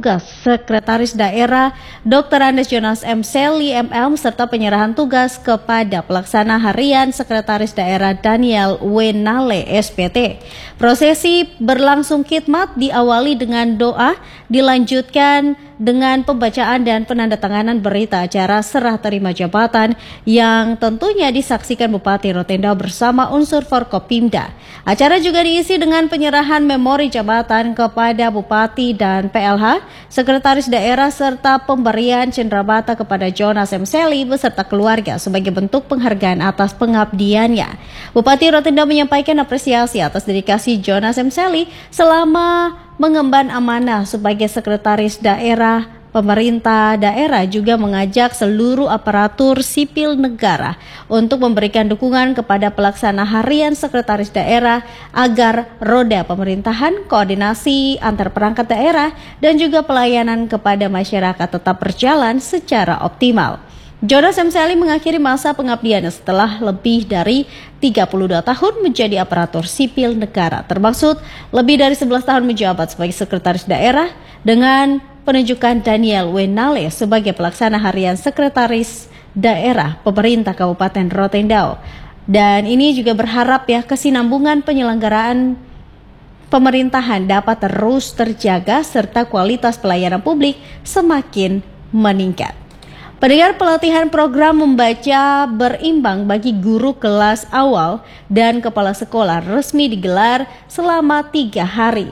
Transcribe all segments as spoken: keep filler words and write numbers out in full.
tugas Sekretaris Daerah Doktor Andes Jonas M. Seli M M serta penyerahan tugas kepada Pelaksana Harian Sekretaris Daerah Daniel Wenale S P T. Prosesi berlangsung khidmat diawali dengan doa, dilanjutkan dengan pembacaan dan penandatanganan berita acara serah terima jabatan yang tentunya disaksikan Bupati Rotenda bersama unsur Forkopimda. Acara juga diisi dengan penyerahan memori jabatan kepada Bupati dan P L H, Sekretaris Daerah serta pemberian cenderamata kepada Jonas M. Seli beserta keluarga sebagai bentuk penghargaan atas pengabdiannya. Bupati Rotenda menyampaikan apresiasi atas dedikasi Jonas M. Seli selama mengemban amanah sebagai Sekretaris Daerah. Pemerintah daerah juga mengajak seluruh aparatur sipil negara untuk memberikan dukungan kepada pelaksana harian Sekretaris Daerah agar roda pemerintahan, koordinasi antar perangkat daerah, dan juga pelayanan kepada masyarakat tetap berjalan secara optimal. Jonas M. Seli mengakhiri masa pengabdiannya setelah lebih dari tiga puluh dua tahun menjadi aparatur sipil negara, termaksud lebih dari sebelas tahun menjabat sebagai Sekretaris Daerah dengan penunjukan Daniel Wenale sebagai pelaksana harian Sekretaris Daerah Pemerintah Kabupaten Rotenda. Dan ini juga berharap ya kesinambungan penyelenggaraan pemerintahan dapat terus terjaga serta kualitas pelayanan publik semakin meningkat. Pendengar, pelatihan program membaca berimbang bagi guru kelas awal dan kepala sekolah resmi digelar selama tiga hari.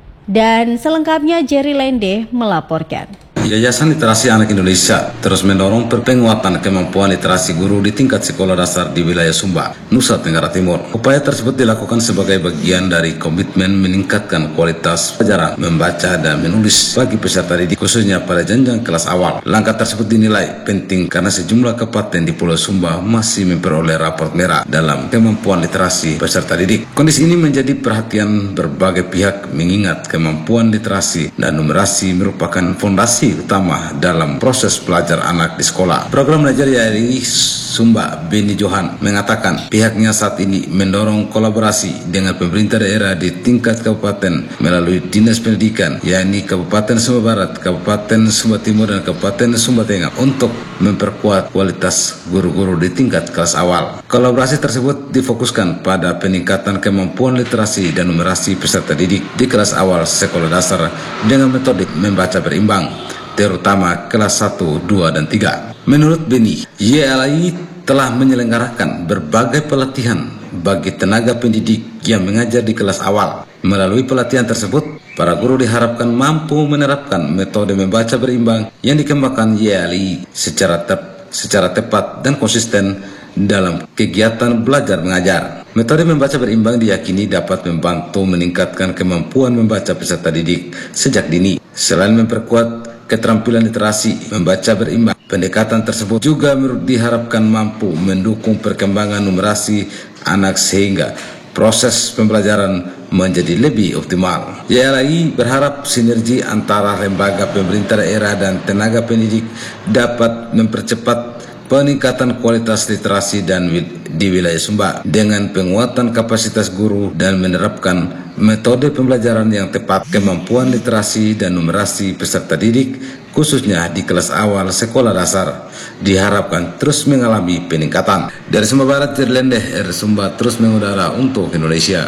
Dan selengkapnya Jerry Lende melaporkan. Yayasan Literasi Anak Indonesia terus mendorong penguatan kemampuan literasi guru di tingkat sekolah dasar di wilayah Sumba, Nusa Tenggara Timur. Upaya tersebut dilakukan sebagai bagian dari komitmen meningkatkan kualitas pelajaran membaca dan menulis bagi peserta didik, khususnya pada jenjang kelas awal. Langkah tersebut dinilai penting karena sejumlah kabupaten di Pulau Sumba masih memperoleh raport merah dalam kemampuan literasi peserta didik. Kondisi ini menjadi perhatian berbagai pihak mengingat kemampuan literasi dan numerasi merupakan fondasi utama dalam proses belajar anak di sekolah. Program belajar dari Sumba Beni Johan mengatakan pihaknya saat ini mendorong kolaborasi dengan pemerintah daerah di tingkat kabupaten melalui Dinas Pendidikan, yakni Kabupaten Sumba Barat, Kabupaten Sumba Timur, dan Kabupaten Sumba Tengah untuk memperkuat kualitas guru-guru di tingkat kelas awal. Kolaborasi tersebut difokuskan pada peningkatan kemampuan literasi dan numerasi peserta didik di kelas awal sekolah dasar dengan metode membaca berimbang, terutama kelas satu, dua, dan tiga. Menurut Beni, Y L I telah menyelenggarakan berbagai pelatihan bagi tenaga pendidik yang mengajar di kelas awal. Melalui pelatihan tersebut, para guru diharapkan mampu menerapkan metode membaca berimbang yang dikembangkan Y L I secara, tep, secara tepat dan konsisten dalam kegiatan belajar mengajar. Metode membaca berimbang diyakini dapat membantu meningkatkan kemampuan membaca peserta didik sejak dini. Selain memperkuat keterampilan literasi membaca berimbang, pendekatan tersebut juga diharapkan mampu mendukung perkembangan numerasi anak sehingga proses pembelajaran menjadi lebih optimal. Y L I berharap sinergi antara lembaga pemerintah daerah dan tenaga pendidik dapat mempercepat peningkatan kualitas literasi dan di wilayah Sumba dengan penguatan kapasitas guru dan menerapkan metode pembelajaran yang tepat. Kemampuan literasi dan numerasi peserta didik khususnya di kelas awal sekolah dasar diharapkan terus mengalami peningkatan. Dari Sumba Barat, Jerlende R Sumba terus mengudara untuk Indonesia.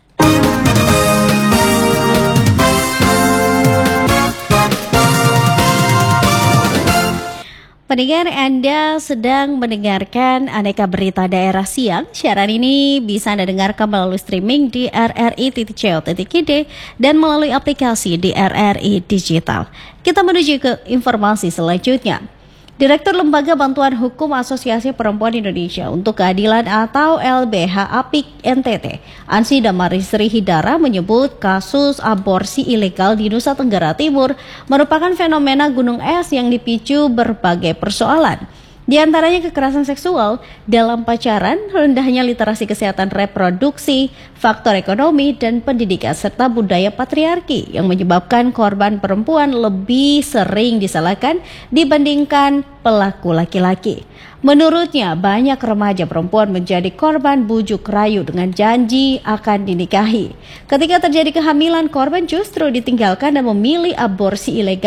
Pendengar, Anda sedang mendengarkan Aneka Berita Daerah Siang. Siaran ini bisa Anda dengarkan melalui streaming di r r i titik co titik i d dan melalui aplikasi di R R I Digital. Kita menuju ke informasi selanjutnya. Direktur Lembaga Bantuan Hukum Asosiasi Perempuan Indonesia untuk Keadilan atau L B H A P I K N T T, Ansi Damari Sri Hidara menyebut kasus aborsi ilegal di Nusa Tenggara Timur merupakan fenomena gunung es yang dipicu berbagai persoalan. Di antaranya kekerasan seksual dalam pacaran, rendahnya literasi kesehatan reproduksi, faktor ekonomi dan pendidikan, serta budaya patriarki yang menyebabkan korban perempuan lebih sering disalahkan dibandingkan pelaku laki-laki. Menurutnya, banyak remaja perempuan menjadi korban bujuk rayu dengan janji akan dinikahi. Ketika terjadi kehamilan, korban justru ditinggalkan dan memilih aborsi ilegal